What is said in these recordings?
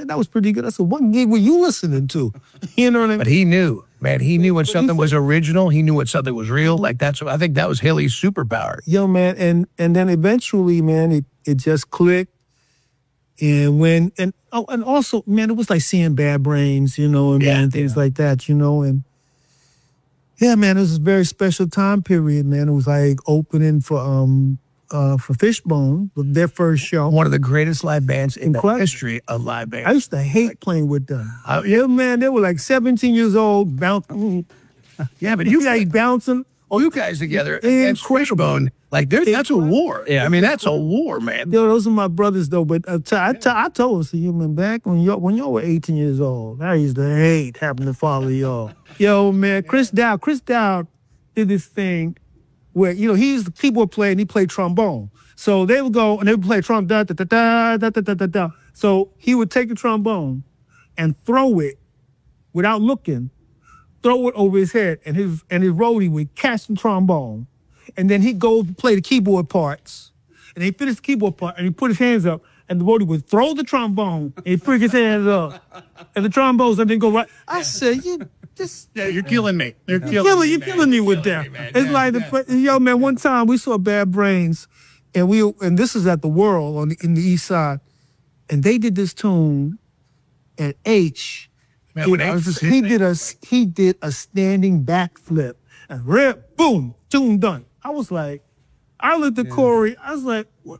man, that was pretty good. I said, what gig were you listening to? You know what I mean? But he knew, man. He knew when something was original. He knew when something was real. Like I think that was Hilly's superpower. Yo, man, and then eventually, man, it just clicked. And also, man, it was like seeing Bad Brains, you know, and things like that, you know, and yeah, man, it was a very special time period, man. It was like opening for Fishbone, their first show. One of the greatest live bands in the history of live bands. I used to hate playing with them. Yeah, man, they were like 17 years old, bouncing. Yeah, but you guys bouncing. You guys together against Fishbone, like that's a war. Yeah, I mean that's a war, man. Yo, those are my brothers though. But I told us, you man, back when y'all were 18 years old, I used to hate having to follow y'all. Yo, man, Chris Dowd did this thing where he's the keyboard player and he played trombone. So they would go and they would play trombone, da da da da da da da da. So he would take the trombone and throw it without looking. Throw it over his head, and his roadie would catch the trombone, and then he'd go play the keyboard parts, and he finished the keyboard part, and he put his hands up, and the roadie would throw the trombone, and he'd pick his hands up, and the trombones, and then go right. I said, you're killing me. You're killing me with that. It's like, yo, man, one time we saw Bad Brains, and this is at the World in the East Side, and they did this tune, and H. Man, he did a standing backflip and rip, boom, tune done. I was like, I looked at Corey. I was like, what?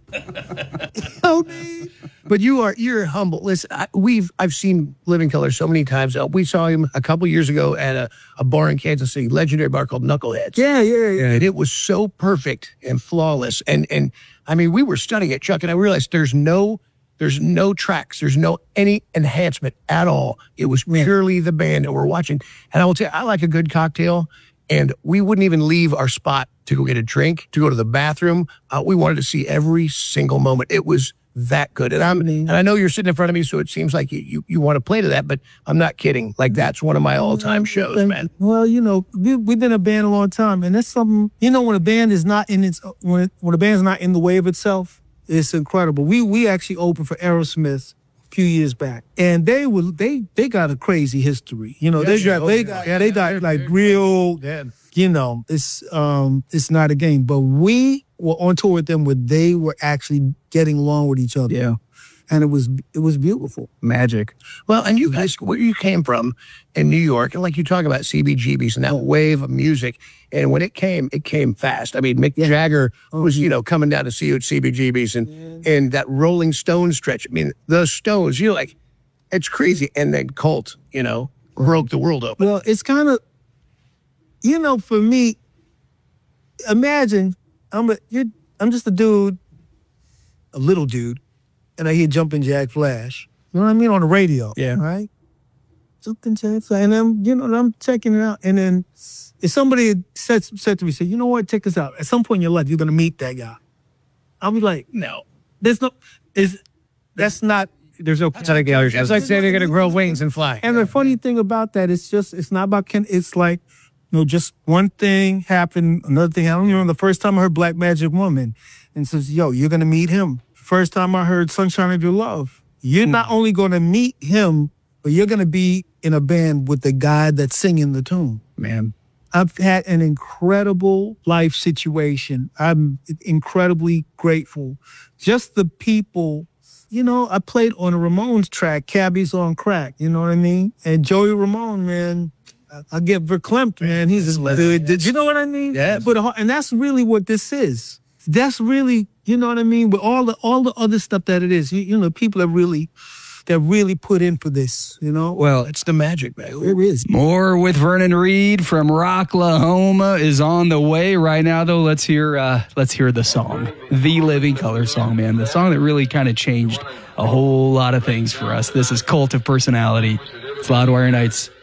But you're humble. Listen, I've seen Living Colour so many times. We saw him a couple years ago at a bar in Kansas City, legendary bar called Knuckleheads. Yeah. And it was so perfect and flawless. And I mean, we were studying it, Chuck, and I realized there's no tracks. There's no any enhancement at all. It was purely the band that we're watching. And I will tell you, I like a good cocktail, and we wouldn't even leave our spot to go get a drink, to go to the bathroom. We wanted to see every single moment. It was that good. And I know you're sitting in front of me, so it seems like you want to play to that, but I'm not kidding. Like, that's one of my all-time shows, man. Well, we've been a band a long time, and that's something, when a band is not in when a band's not in the way of itself, it's incredible. We actually opened for Aerosmith a few years back, and they got a crazy history. They got like real. It's not a game. But we were on tour with them where they were actually getting along with each other. Yeah. And it was beautiful. Magic. Well, and you guys, where you came from in New York, and like you talk about CBGBs and that wave of music, and when it came fast. I mean, Mick Jagger was, coming down to see you at CBGBs and that Rolling Stone stretch. I mean, the Stones, it's crazy. And then Cult, broke the world open. Well, it's kind of, for me, imagine I'm just a dude, a little dude, and I hear Jumpin' Jack Flash. You know what I mean? On the radio. Yeah. Right? Jumpin' Jack Flash. And I'm checking it out. And then if somebody said to me, you know what, check this out. At some point in your life, you're going to meet that guy. I'll be like, no. There's no pathetic failures. It's like saying they're going to grow wings and fly. And the funny thing about that, it's not about it's like, just one thing happened, another thing. I don't remember the first time I heard Black Magic Woman and says, yo, you're going to meet him. First time I heard Sunshine of Your Love. You're not only going to meet him, but you're going to be in a band with the guy that's singing the tune. Man. I've had an incredible life situation. I'm incredibly grateful. Just the people, I played on a Ramones track, Cabbies on Crack, you know what I mean? And Joey Ramone, man, I get verklempt, man. He's just good. You know what I mean? Yeah. And that's really what this is. That's really, you know what I mean? With all the other stuff that it is, people that really put in for this, Well, it's the magic, man. It is. More with Vernon Reid from Rocklahoma is on the way right now, though. Let's hear the song, the Living Colour song, man. The song that really kind of changed a whole lot of things for us. This is Cult of Personality. It's Loudwire Nights.